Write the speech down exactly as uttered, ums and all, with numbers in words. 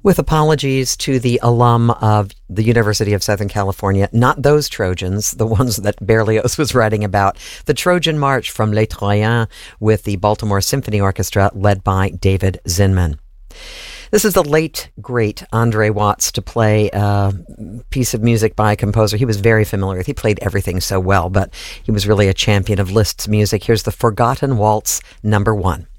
With apologies to the alum of the University of Southern California, not those Trojans, the ones that Berlioz was writing about, the Trojan March from Les Troyens with the Baltimore Symphony Orchestra led by David Zinman. This is the late, great Andre Watts to play a piece of music by a composer he was very familiar with. He played everything so well, but he was really a champion of Liszt's music. Here's the Forgotten Waltz, number one.